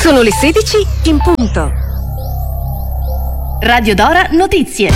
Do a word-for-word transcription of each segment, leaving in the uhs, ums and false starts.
Sono le sedici in punto. Radio Dora Notizie.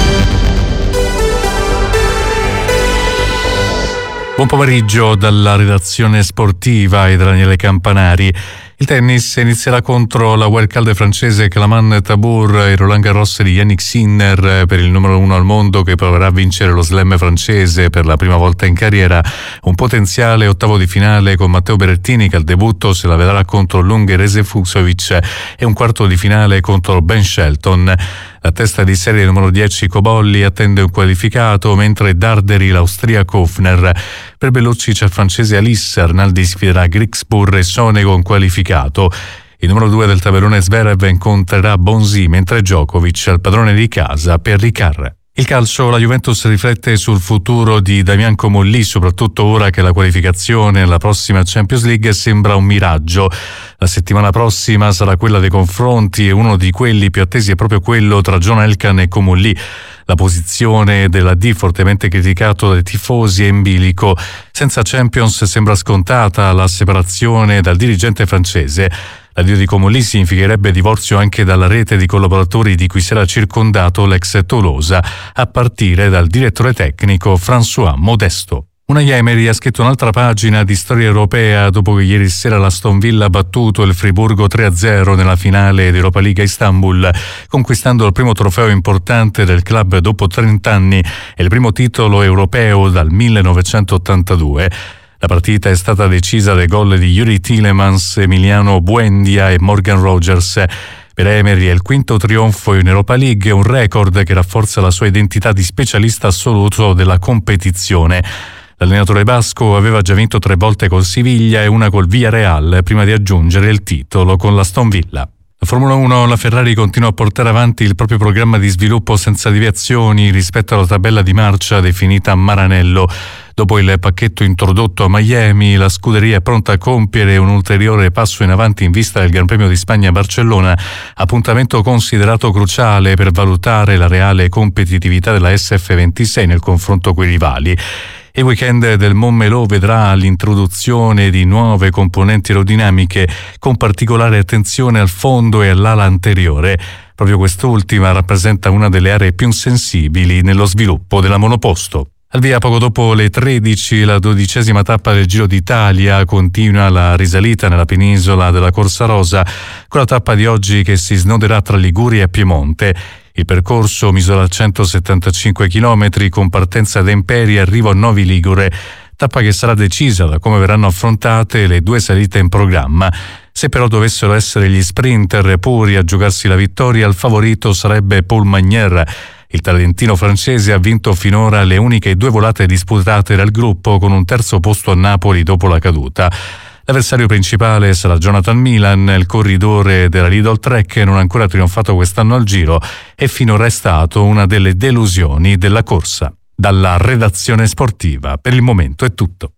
Buon pomeriggio dalla redazione sportiva e da Daniele Campanari. Il tennis inizierà contro la wildcard francese Kelaman Tabour e Roland Garros di Yannick Sinner per il numero uno al mondo, che proverà a vincere lo slam francese per la prima volta in carriera. Un potenziale ottavo di finale con Matteo Berrettini, che al debutto se la vedrà contro l'ungherese Fucsovic, e un quarto di finale contro Ben Shelton. La testa di serie numero dieci Cobolli attende un qualificato, mentre Darderi l'austriaco Hofner. Per Bellucci c'è il francese Alice, Arnaldi sfiderà Grigspur e Sonego in qualificato. Il numero due del tabellone Zverev incontrerà Bonzi, mentre Djokovic, il padrone di casa, per Ricard. Il calcio, la Juventus riflette sul futuro di Damian Comolli, soprattutto ora che la qualificazione alla prossima Champions League sembra un miraggio. La settimana prossima sarà quella dei confronti e uno di quelli più attesi è proprio quello tra John Elkann e Comolli. La posizione della D, fortemente criticato dai tifosi, è in bilico. Senza Champions sembra scontata la separazione dal dirigente francese. L'addio di Comolli significherebbe divorzio anche dalla rete di collaboratori di cui si era circondato l'ex Tolosa, a partire dal direttore tecnico François Modesto. Unai Emery ha scritto un'altra pagina di storia europea dopo che ieri sera l'Aston Villa ha battuto il Friburgo tre a zero nella finale d'Europa League a Istanbul, conquistando il primo trofeo importante del club dopo trenta anni e il primo titolo europeo dal millenovecentottantadue. La partita è stata decisa dai gol di Yuri Tielemans, Emiliano Buendia e Morgan Rogers. Per Emery è il quinto trionfo in Europa League, un record che rafforza la sua identità di specialista assoluto della competizione. L'allenatore basco aveva già vinto tre volte col Siviglia e una col Villarreal prima di aggiungere il titolo con l'Aston Villa. La Formula uno, la Ferrari continua a portare avanti il proprio programma di sviluppo senza deviazioni rispetto alla tabella di marcia definita a Maranello. Dopo il pacchetto introdotto a Miami, la scuderia è pronta a compiere un ulteriore passo in avanti in vista del Gran Premio di Spagna a Barcellona, appuntamento considerato cruciale per valutare la reale competitività della S F ventisei nel confronto coi rivali. Il weekend del Montmelò vedrà l'introduzione di nuove componenti aerodinamiche, con particolare attenzione al fondo e all'ala anteriore. Proprio quest'ultima rappresenta una delle aree più sensibili nello sviluppo della monoposto. Al via poco dopo le tredici, la dodicesima tappa del Giro d'Italia, continua la risalita nella penisola della Corsa Rosa, con la tappa di oggi che si snoderà tra Liguria e Piemonte. Il percorso misura centosettantacinque chilometri con partenza da Imperi e arrivo a Novi Ligure, tappa che sarà decisa da come verranno affrontate le due salite in programma. Se però dovessero essere gli sprinter puri a giocarsi la vittoria, il favorito sarebbe Paul Magnier. Il talentino francese ha vinto finora le uniche due volate disputate dal gruppo, con un terzo posto a Napoli dopo la caduta. L'avversario principale sarà Jonathan Milan, il corridore della Lidl Trek, non ha ancora trionfato quest'anno al Giro e finora è stato una delle delusioni della corsa. Dalla redazione sportiva, per il momento è tutto.